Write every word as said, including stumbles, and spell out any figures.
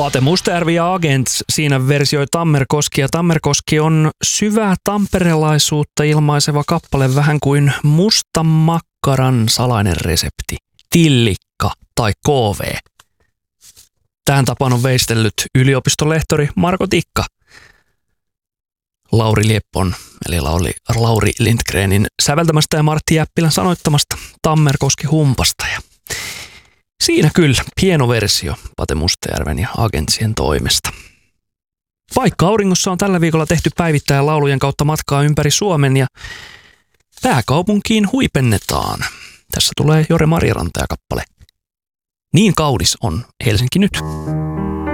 Pate Mustajärvi ja Agents siinä versioi Tammerkoski. Ja Tammerkoski on syvää tamperelaisuutta ilmaiseva kappale, vähän kuin mustan makkaran salainen resepti, tillikka tai K V. Tähän tapaan on veistellyt yliopistolehtori Marko Tikka. Lauri Lieppon, eli Lauri, Lauri Lindgrenin säveltämästä ja Martti Jäppilän sanoittamasta Tammerkoski humpasta. Ja siinä kyllä hieno versio Pate Mustajärven ja Agentsien toimesta. Vaikka auringossa on tällä viikolla tehty päivittäin laulujen kautta matkaa ympäri Suomen ja pääkaupunkiin huipennetaan. Tässä tulee Jore Marjaranta ja kappale. Niin kaunis on Helsinki nyt.